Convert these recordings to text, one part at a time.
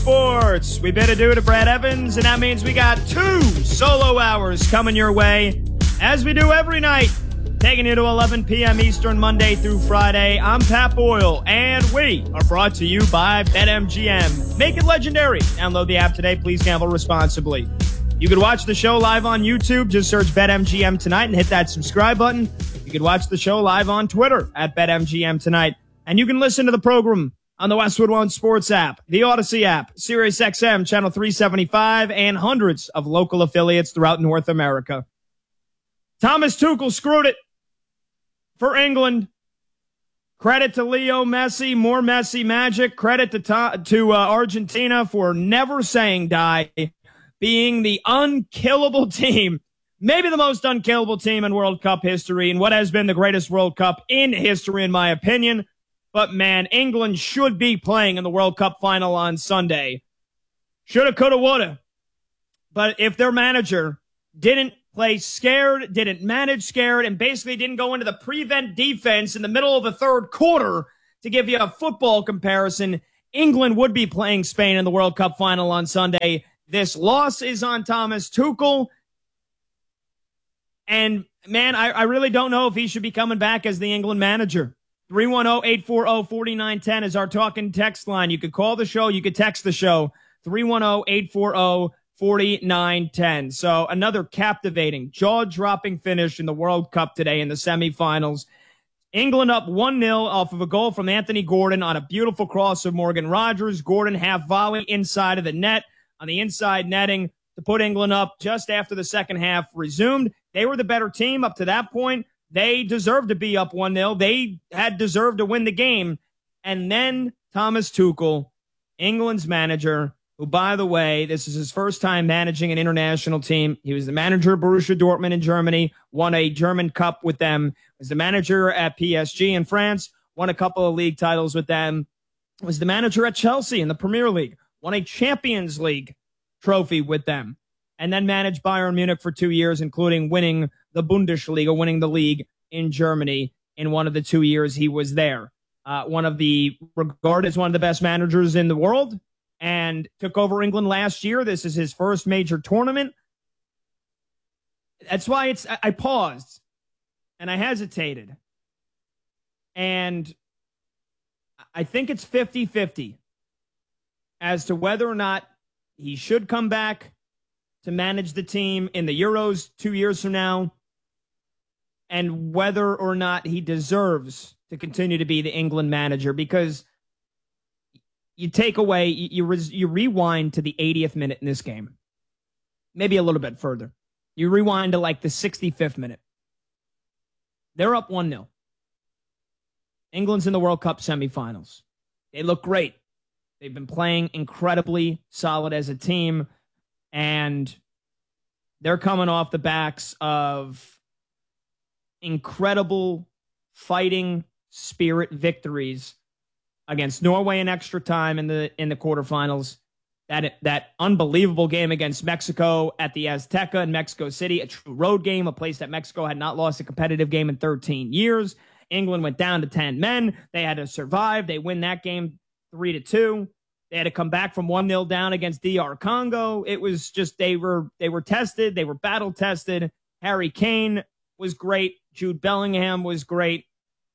Sports. We bid adieu to Brad Evans, and that means we got 2 solo hours coming your way, as we do every night, taking you to 11 p.m. Eastern, Monday through Friday. I'm Pat Boyle, and we are brought to you by BetMGM. Make it legendary. Download the app today. Please gamble responsibly. You can watch the show live on YouTube. Just search BetMGM Tonight and hit that subscribe button. You can watch the show live on Twitter at BetMGM Tonight. And you can listen to the program on the Westwood One Sports app, the Odyssey app, SiriusXM, Channel 375, and hundreds of local affiliates throughout North America. Thomas Tuchel screwed it for England. Credit to Leo Messi, more Messi magic. Credit to Argentina for never saying die, being the unkillable team, maybe the most unkillable team in World Cup history, and what has been the greatest World Cup in history, in my opinion. But, man, England should be playing in the World Cup final on Sunday. Shoulda, coulda, woulda. But if their manager didn't play scared, didn't manage scared, and basically didn't go into the prevent defense in the middle of the third quarter, to give you a football comparison, England would be playing Spain in the World Cup final on Sunday. This loss is on Thomas Tuchel. And, man, I really don't know if he should be coming back as the England manager. 310-840-4910 is our talking text line. You could call the show. You could text the show. 310-840-4910. So another captivating, jaw-dropping finish in the World Cup today in the semifinals. England up 1-0 off of a goal from Anthony Gordon on a beautiful cross of Morgan Rogers. Gordon half volley inside of the net on the inside netting to put England up just after the second half resumed. They were the better team up to that point. They deserved to be up 1-0. They had deserved to win the game. And then Thomas Tuchel, England's manager, who, by the way, this is his first time managing an international team. He was the manager of Borussia Dortmund in Germany, won a German Cup with them, was the manager at PSG in France, won a couple of league titles with them, was the manager at Chelsea in the Premier League, won a Champions League trophy with them, and then managed Bayern Munich for 2 years, including winning the Bundesliga, winning the league in Germany in one of the 2 years he was there. Regarded as one of the best managers in the world, and took over England last year. This is his first major tournament. That's why I paused and I hesitated. And I think it's 50-50 as to whether or not he should come back to manage the team in the Euros 2 years from now, and whether or not he deserves to continue to be the England manager, because you take away, you rewind to the 80th minute in this game, maybe a little bit further. You rewind to like the 65th minute. They're up 1-0. England's in the World Cup semifinals. They look great. They've been playing incredibly solid as a team, and they're coming off the backs of incredible fighting spirit victories against Norway in extra time in the quarterfinals. That unbelievable game against Mexico at the Azteca in Mexico City, a true road game, a place that Mexico had not lost a competitive game in 13 years. England went down to 10 men. They had to survive. They win that game 3-2. They had to come back from 1-0 down against DR Congo. It was just, they were tested. They were battle tested. Harry Kane was great. Jude Bellingham was great.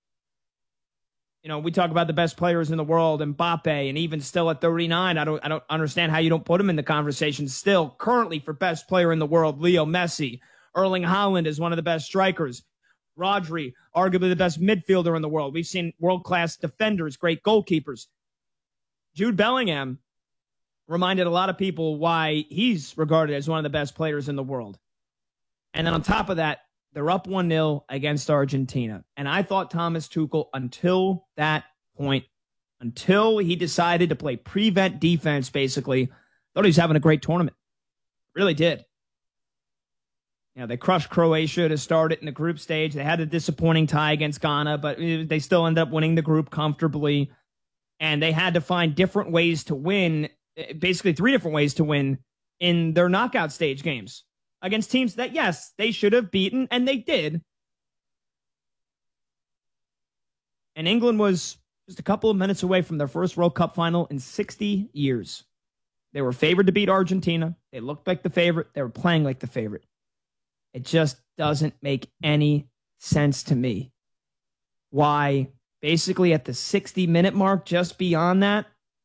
You know, we talk about the best players in the world, Mbappe, and even still at 39, I don't understand how you don't put him in the conversation still. Currently for best player in the world, Leo Messi. Erling Haaland is one of the best strikers. Rodri, arguably the best midfielder in the world. We've seen world-class defenders, great goalkeepers. Jude Bellingham reminded a lot of people why he's regarded as one of the best players in the world. And then on top of that, they're up 1-0 against Argentina. And I thought Thomas Tuchel, until that point, until he decided to play prevent defense, basically, thought he was having a great tournament. Really did. You know, they crushed Croatia to start it in the group stage. They had a disappointing tie against Ghana, but they still ended up winning the group comfortably. And they had to find different ways to win, basically 3 different ways to win in their knockout stage games against teams that, yes, they should have beaten, and they did. And England was just a couple of minutes away from their first World Cup final in 60 years. They were favored to beat Argentina. They looked like the favorite. They were playing like the favorite. It just doesn't make any sense to me why basically at the 60-minute mark, just beyond that,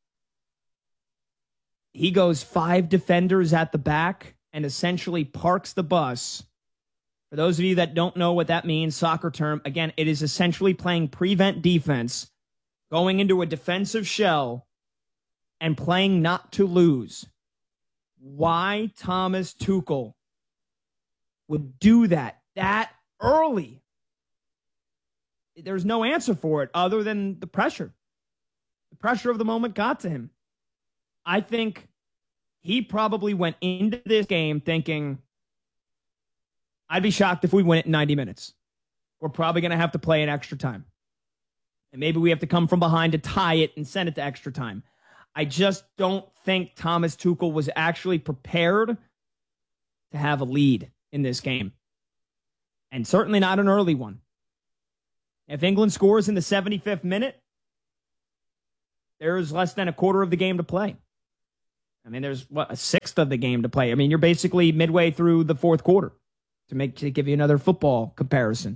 he goes 5 defenders at the back and essentially parks the bus. For those of you that don't know what that means, soccer term, again, it is essentially playing prevent defense, going into a defensive shell and playing not to lose. Why Thomas Tuchel would do that early? There's no answer for it other than the pressure. The pressure of the moment got to him. I think he probably went into this game thinking, I'd be shocked if we win it in 90 minutes. We're probably going to have to play in extra time. And maybe we have to come from behind to tie it and send it to extra time. I just don't think Thomas Tuchel was actually prepared to have a lead in this game. And certainly not an early one. If England scores in the 75th minute, there's less than a quarter of the game to play. I mean, there's a sixth of the game to play. I mean, you're basically midway through the fourth quarter to give you another football comparison.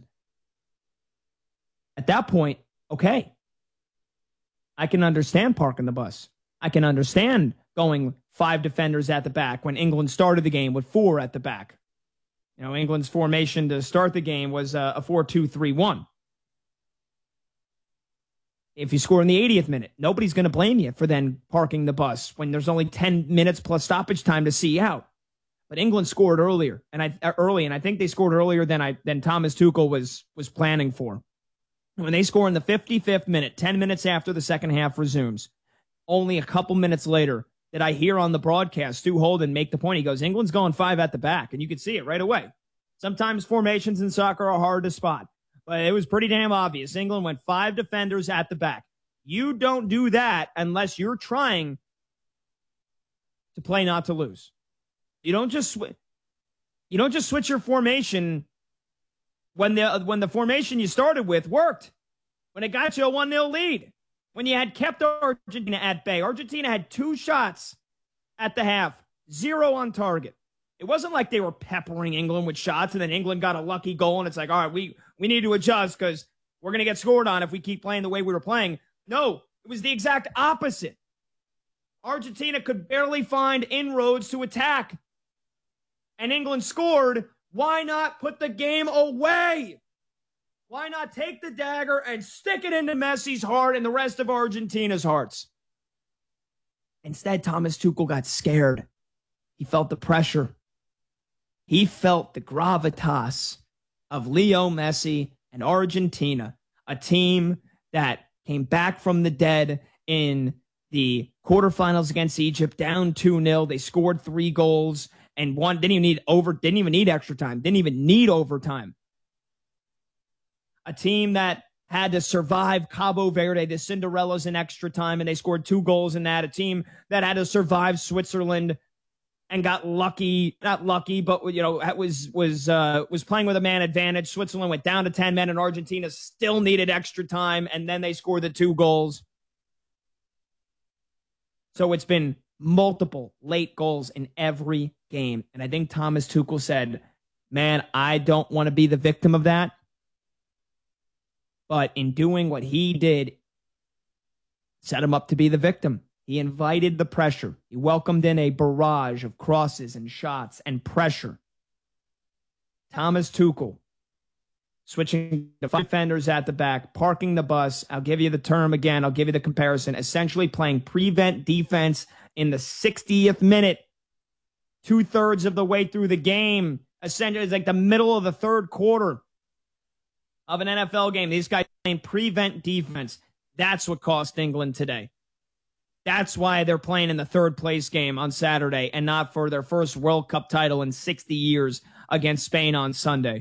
At that point, okay, I can understand parking the bus. I can understand going 5 defenders at the back when England started the game with 4 at the back. You know, England's formation to start the game was a 4-2-3-1. If you score in the 80th minute, nobody's going to blame you for then parking the bus when there's only 10 minutes plus stoppage time to see out. But England scored earlier, and I think they scored earlier than Thomas Tuchel was planning for. When they score in the 55th minute, 10 minutes after the second half resumes, only a couple minutes later did I hear on the broadcast Stu Holden make the point. He goes, England's going 5 at the back, and you could see it right away. Sometimes formations in soccer are hard to spot. But it was pretty damn obvious. England went 5 defenders at the back. You don't do that unless you're trying to play not to lose. You don't just switch your formation when the formation you started with worked. When it got you a 1-0 lead. When you had kept Argentina at bay. Argentina had 2 shots at the half, 0 on target. It wasn't like they were peppering England with shots and then England got a lucky goal and it's like, all right, we need to adjust because we're going to get scored on if we keep playing the way we were playing. No, it was the exact opposite. Argentina could barely find inroads to attack. And England scored. Why not put the game away? Why not take the dagger and stick it into Messi's heart and the rest of Argentina's hearts? Instead, Thomas Tuchel got scared. He felt the pressure. He felt the gravitas of Leo Messi and Argentina, a team that came back from the dead in the quarterfinals against Egypt, down 2-0. They scored 3 goals and didn't even need extra time, didn't even need overtime. A team that had to survive Cabo Verde, the Cinderellas, in extra time, and they scored 2 goals in that. A team that had to survive Switzerland and got lucky, not lucky, but was playing with a man advantage. Switzerland went down to 10 men, and Argentina still needed extra time, and then they scored the 2 goals. So it's been multiple late goals in every game, and I think Thomas Tuchel said, "Man, I don't want to be the victim of that." But in doing what he did, set him up to be the victim. He invited the pressure. He welcomed in a barrage of crosses and shots and pressure. Thomas Tuchel, switching to 5 defenders at the back, parking the bus. I'll give you the term again. I'll give you the comparison. Essentially playing prevent defense in the 60th minute, 2/3 of the way through the game. Essentially, it's like the middle of the third quarter of an NFL game. These guys playing prevent defense. That's what cost England today. That's why they're playing in the 3rd place game on Saturday and not for their first World Cup title in 60 years against Spain on Sunday.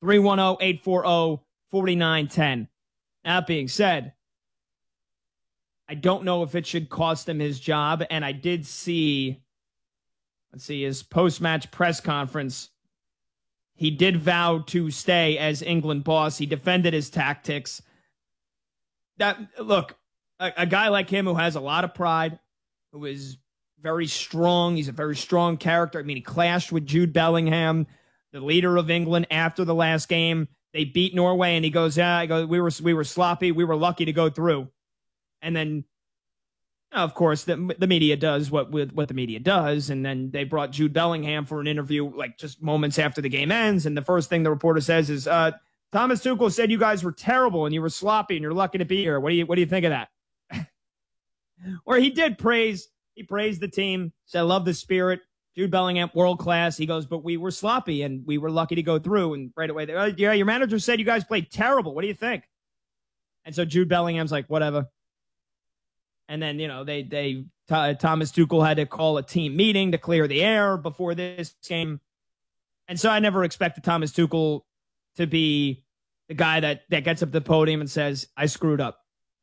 310-840-4910. That being said, I don't know if it should cost him his job. And I did see, his post-match press conference. He did vow to stay as England boss. He defended his tactics. A guy like him who has a lot of pride, who is very strong. He's a very strong character. I mean, he clashed with Jude Bellingham, the leader of England, after the last game. They beat Norway, and he goes, "Yeah, we were sloppy. We were lucky to go through." And then, of course, the media does what the media does, and then they brought Jude Bellingham for an interview, like just moments after the game ends, and the first thing the reporter says is, "Thomas Tuchel said you guys were terrible and you were sloppy and you're lucky to be here. What do you think of that?" Or he praised the team. Said, "I love the spirit. Jude Bellingham, world class." He goes, "But we were sloppy and we were lucky to go through." And right away, "Yeah, your manager said you guys played terrible. What do you think?" And so Jude Bellingham's like, "Whatever." And then, Thomas Tuchel had to call a team meeting to clear the air before this game. And so I never expected Thomas Tuchel to be the guy that gets up the podium and says, "I screwed up."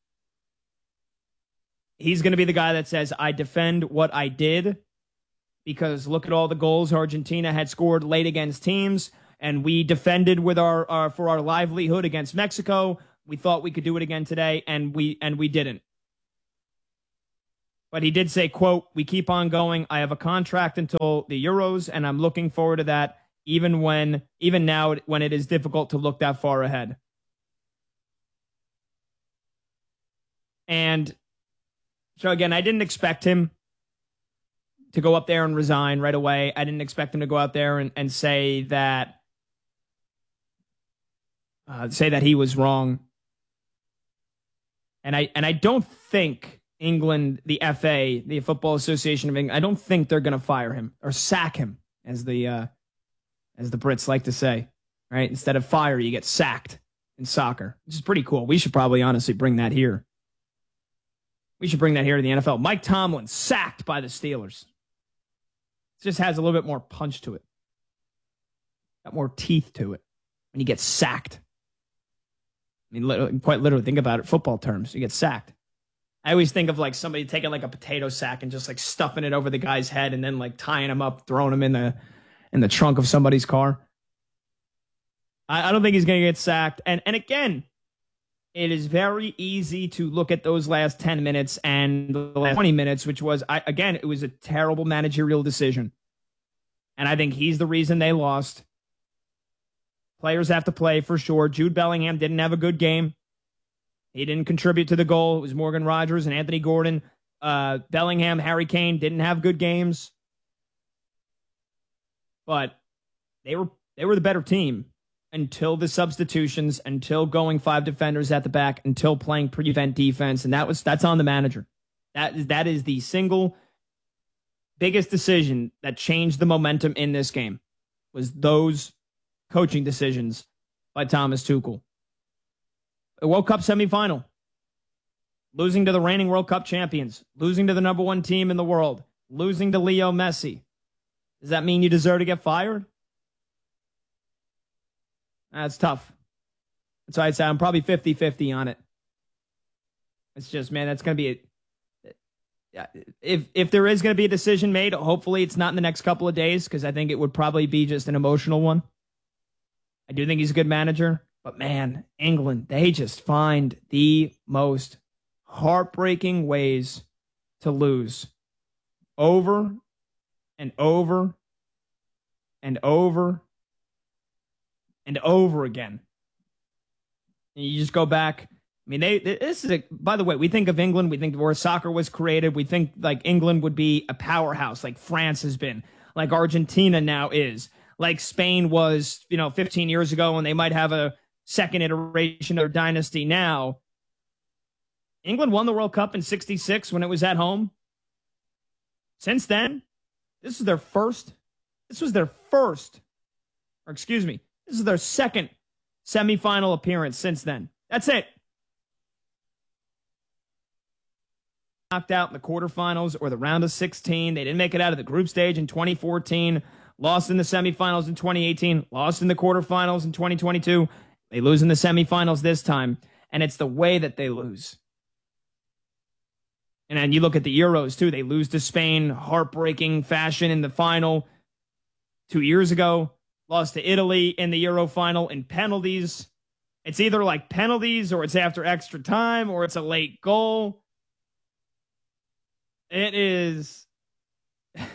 He's going to be the guy that says, "I defend what I did, because look at all the goals Argentina had scored late against teams, and we defended with for our livelihood against Mexico. We thought we could do it again today, and we didn't." But he did say, quote, "We keep on going. I have a contract until the Euros, and I'm looking forward to that, even now when it is difficult to look that far ahead." And so again, I didn't expect him to go up there and resign right away. I didn't expect him to go out there and say that he was wrong. And I don't think England, the FA, the Football Association of England, I don't think they're going to fire him or sack him, as the Brits like to say, right? Instead of fire, you get sacked in soccer, which is pretty cool. We should probably honestly bring that here. We should bring that here to the NFL. Mike Tomlin sacked by the Steelers. It just has a little bit more punch to it. Got more teeth to it when you get sacked. I mean, quite literally, think about it, football terms. You get sacked. I always think of like somebody taking like a potato sack and just like stuffing it over the guy's head and then like tying him up, throwing him in the trunk of somebody's car. I don't think he's going to get sacked. And again, it is very easy to look at those last 10 minutes and the last 20 minutes, which was, it was a terrible managerial decision. And I think he's the reason they lost. Players have to play for sure. Jude Bellingham didn't have a good game. He didn't contribute to the goal. It was Morgan Rogers and Anthony Gordon. Bellingham, Harry Kane didn't have good games. But they were the better team until the substitutions, until going 5 defenders at the back, until playing prevent defense, and that's on the manager. That is the single biggest decision that changed the momentum in this game, was those coaching decisions by Thomas Tuchel. A World Cup semifinal, losing to the reigning World Cup champions, losing to the number 1 team in the world, losing to Leo Messi. Does that mean you deserve to get fired? That's tough. That's why I'd say I'm probably 50-50 on it. It's just, man, that's going to be if there is going to be a decision made, hopefully it's not in the next couple of days, because I think it would probably be just an emotional one. I do think he's a good manager, but man, England, they just find the most heartbreaking ways to lose over and over and over and over again. And you just go back. I mean, this is by the way, we think of England, we think where soccer was created, we think like England would be a powerhouse like France has been, like Argentina now is, like Spain was, 15 years ago, and they might have a second iteration of their dynasty now. England won the World Cup in '66 when it was at home. Since then, this is their second semifinal appearance since then. That's it. Knocked out in the quarterfinals or the round of 16. They didn't make it out of the group stage in 2014. Lost in the semifinals in 2018. Lost in the quarterfinals in 2022. They lose in the semifinals this time. And it's the way that they lose. And then you look at the Euros, too. They lose to Spain, heartbreaking fashion in the final 2 years ago. Lost to Italy in the Euro final in penalties. It's either like penalties, or it's after extra time, or it's a late goal. It is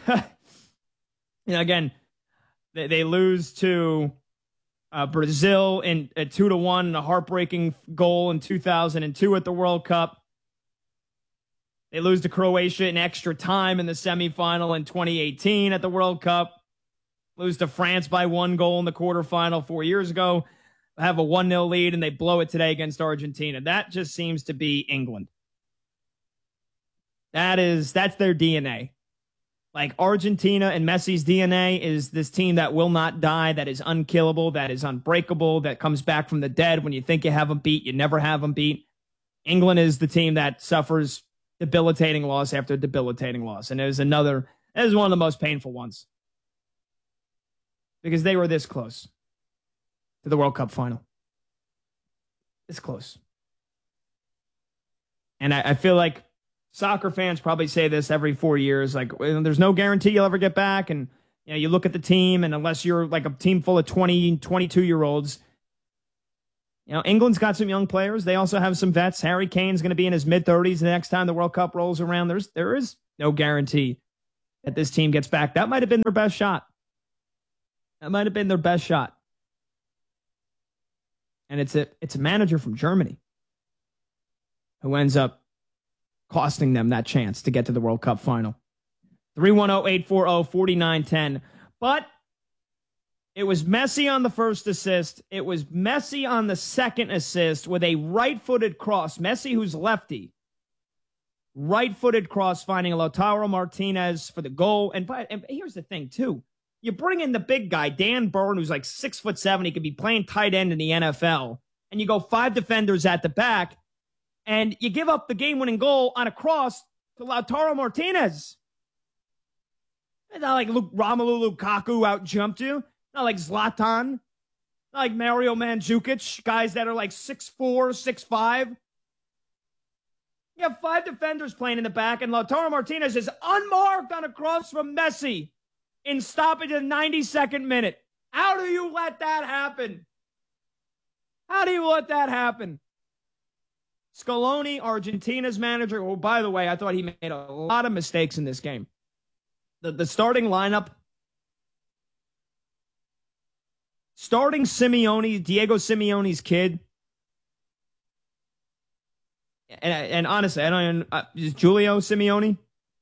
Again, they lose to Brazil in a 2-1 and a heartbreaking goal in 2002 at the World Cup. They lose to Croatia in extra time in the semifinal in 2018 at the World Cup. Lose to France by 1 goal in the quarterfinal 4 years ago. Have a 1-0 lead, and they blow it today against Argentina. That just seems to be England. That's their DNA. Like Argentina and Messi's DNA is this team that will not die, that is unkillable, that is unbreakable, that comes back from the dead. When you think you have them beat, you never have them beat. England is the team that suffers debilitating loss after debilitating loss. And it was one of the most painful ones. Because they were this close to the World Cup final. This close. And I feel like soccer fans probably say this every 4 years. Like, there's no guarantee you'll ever get back. And you look at the team, and unless you're like a team full of 20, 22-year-olds, England's got some young players. They also have some vets. Harry Kane's going to be in his mid-30s the next time the World Cup rolls around. There is no guarantee that this team gets back. That might have been their best shot. And it's a manager from Germany who ends up costing them that chance to get to the World Cup final. 310-840-4910. But it was Messi on the first assist. It was Messi on the second assist with a right-footed cross. Messi, who's lefty. Right-footed cross, finding Lautaro Martinez for the goal. And here's the thing, too. You bring in the big guy, Dan Burn, who's like 6'7". He could be playing tight end in the NFL. And you go 5 defenders at the back. And you give up the game-winning goal on a cross to Lautaro Martinez. It's not like Romelu Lukaku out-jumped you. Not like Zlatan. Not like Mario Mandzukic, guys that are like 6'4", 6'5". You have 5 defenders playing in the back, and Lautaro Martinez is unmarked on a cross from Messi in stoppage in the 92nd minute. How do you let that happen? Scaloni, Argentina's manager, who, by the way, I thought he made a lot of mistakes in this game. The starting lineup, starting Simeone, Diego Simeone's kid, and honestly, I don't even, is Giuliano Simeone,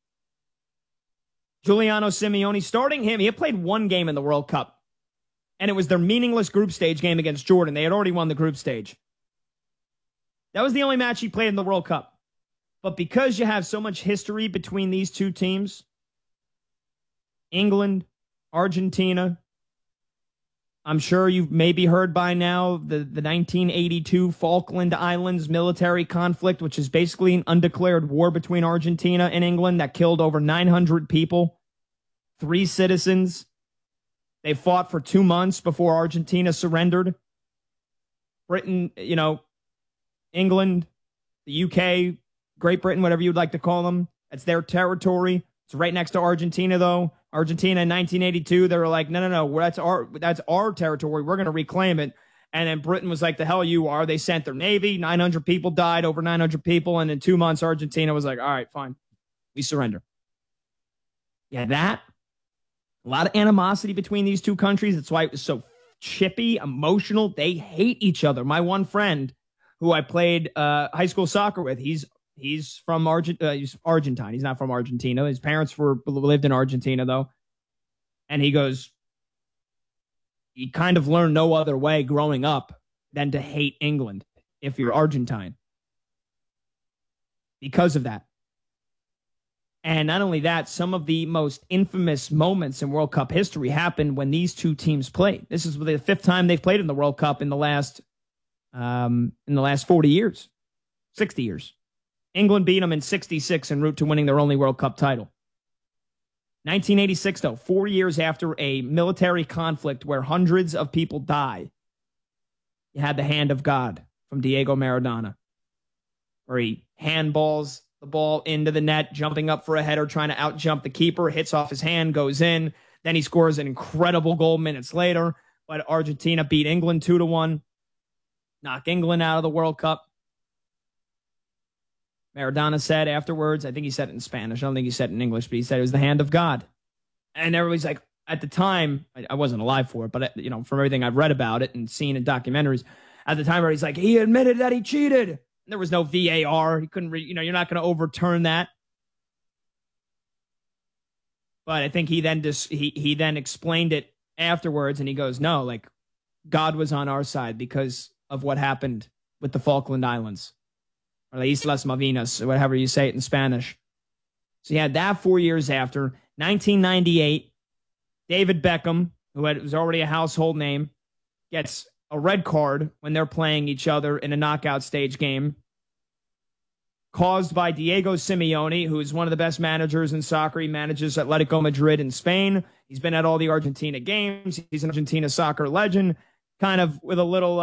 starting him, he had played 1 game in the World Cup, and it was their meaningless group stage game against Jordan. They had already won the group stage. That was the only match he played in the World Cup. But because you have so much history between these two teams, England, Argentina, I'm sure you've maybe heard by now the 1982 Falkland Islands military conflict, which is basically an undeclared war between Argentina and England that killed over 900 people, 3 citizens. They fought for 2 months before Argentina surrendered. Britain, England, the UK, Great Britain, whatever you'd like to call them, that's their territory. It's right next to Argentina, though. Argentina in 1982, they were like, no, that's our territory. We're going to reclaim it. And then Britain was like, the hell you are. They sent their navy. 900 people died, over 900 people. And in 2 months, Argentina was like, all right, fine. We surrender. Yeah, a lot of animosity between these two countries. That's why it was so chippy, emotional. They hate each other. My one friend, who I played high school soccer with, he's from he's Argentine. He's not from Argentina. His parents lived in Argentina, though. And he goes, you kind of learn no other way growing up than to hate England if you're Argentine. Because of that. And not only that, some of the most infamous moments in World Cup history happened when these two teams played. This is the 5th time they've played in the World Cup in the last 40 years, 60 years. England beat them in 66 en route to winning their only World Cup title. 1986, though, 4 years after a military conflict where hundreds of people die, you had the hand of God from Diego Maradona, where he handballs the ball into the net, jumping up for a header, trying to outjump the keeper, hits off his hand, goes in. Then he scores an incredible goal minutes later. But Argentina beat England 2-1. Knock England out of the World Cup. Maradona said afterwards, I think he said it in Spanish, I don't think he said it in English, but he said it was the hand of God And everybody's like, at the time, I wasn't alive for it, but from everything I've read about it and seen in documentaries, at the time, everybody's like, he admitted that he cheated. There was no VAR. He couldn't, you're not going to overturn that. But I think he then explained it afterwards, and he goes, no, like, God was on our side because of what happened with the Falkland Islands, or the Islas Malvinas, or whatever you say it in Spanish. So you had that 4 years after. 1998, David Beckham, was already a household name, gets a red card when they're playing each other in a knockout stage game, caused by Diego Simeone, who is one of the best managers in soccer. He manages Atletico Madrid in Spain. He's been at all the Argentina games. He's an Argentina soccer legend, kind of with a little,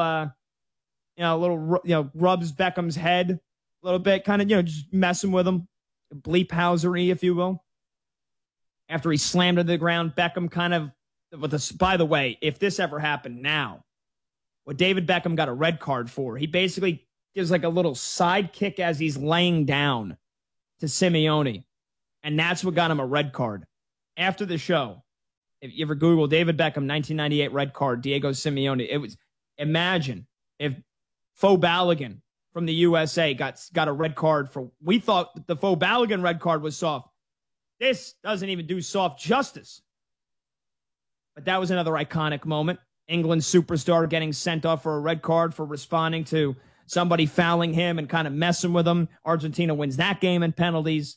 rubs Beckham's head a little bit, kind of, just messing with him, bleephousery, if you will. After he slammed to the ground, Beckham kind of, by the way, if this ever happened now, what David Beckham got a red card for, he basically gives like a little side kick as he's laying down to Simeone. And that's what got him a red card. After the show, if you ever Google David Beckham, 1998 red card, Diego Simeone, imagine if Fo Balogun from the USA got a red card for, we thought the Fo Balogun red card was soft. This doesn't even do soft justice. But that was another iconic moment. England superstar getting sent off for a red card for responding to somebody fouling him and kind of messing with him. Argentina wins that game in penalties.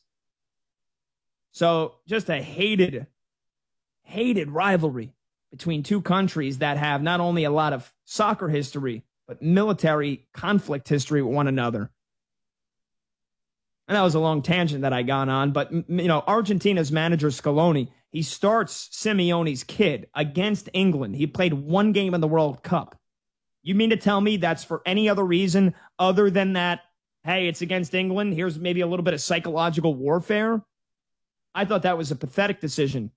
So just a hated rivalry between two countries that have not only a lot of soccer history, but military conflict history with one another. And that was a long tangent that I got on, but Argentina's manager Scaloni, he starts Simeone's kid against England. He played one game in the World Cup. You mean to tell me that's for any other reason other than that, hey, it's against England, here's maybe a little bit of psychological warfare? I thought that was a pathetic decision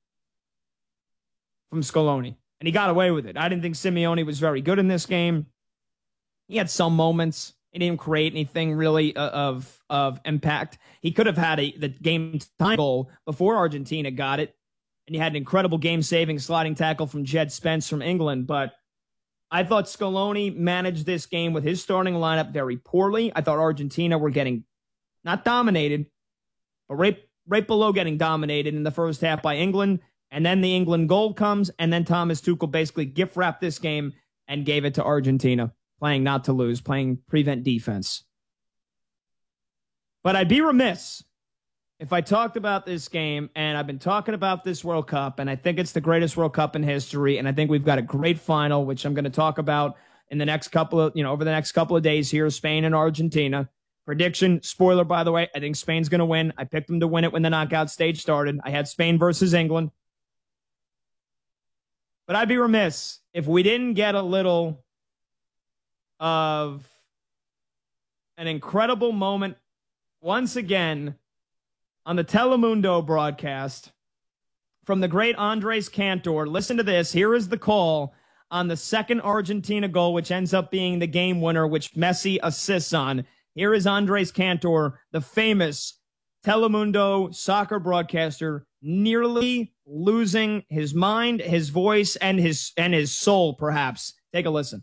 from Scaloni, and he got away with it. I didn't think Simeone was very good in this game. He had some moments. He didn't create anything really of impact. He could have had the game time goal before Argentina got it, and he had an incredible game-saving sliding tackle from Jed Spence from England. But I thought Scaloni managed this game with his starting lineup very poorly. I thought Argentina were getting not dominated, but right below getting dominated in the first half by England. And then the England goal comes, and then Thomas Tuchel basically gift-wrapped this game and gave it to Argentina. Playing not to lose, playing prevent defense. But I'd be remiss if I talked about this game, and I've been talking about this World Cup, and I think it's the greatest World Cup in history, and I think we've got a great final, which I'm going to talk about in the next over the next couple of days here, Spain and Argentina. Prediction, spoiler, by the way, I think Spain's going to win. I picked them to win it when the knockout stage started. I had Spain versus England. But I'd be remiss if we didn't get a little of an incredible moment once again on the Telemundo broadcast from the great Andres Cantor. Listen to this. Here is the call on the second Argentina goal, which ends up being the game winner, which Messi assists on. Here is Andres Cantor, the famous Telemundo soccer broadcaster, nearly losing his mind, his voice, and his soul, perhaps. Take a listen.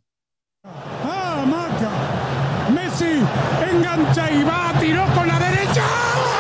Messi engancha y va, tiró con la derecha.